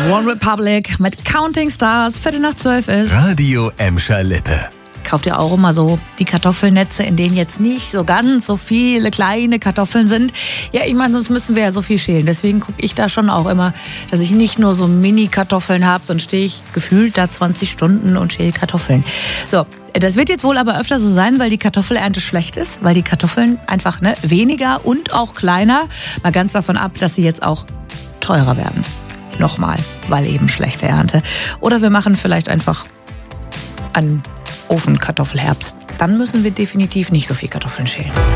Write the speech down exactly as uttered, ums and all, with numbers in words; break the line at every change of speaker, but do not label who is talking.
One Republic mit Counting Stars, Viertel nach zwölf ist.
Radio Emscher Lippe.
Kauft ihr auch immer so die Kartoffelnetze, in denen jetzt nicht so ganz so viele kleine Kartoffeln sind? Ja, ich meine, sonst müssen wir ja so viel schälen. Deswegen gucke ich da schon auch immer, dass ich nicht nur so Mini-Kartoffeln habe, sonst stehe ich gefühlt da zwanzig Stunden und schäle Kartoffeln. So, das wird jetzt wohl aber öfter so sein, weil die Kartoffelernte schlecht ist, weil die Kartoffeln einfach ne, weniger und auch kleiner, mal ganz davon ab, dass sie jetzt auch teurer werden. Nochmal, weil eben schlechte Ernte. Oder wir machen vielleicht einfach einen Ofenkartoffelherbst. Dann müssen wir definitiv nicht so viel Kartoffeln schälen.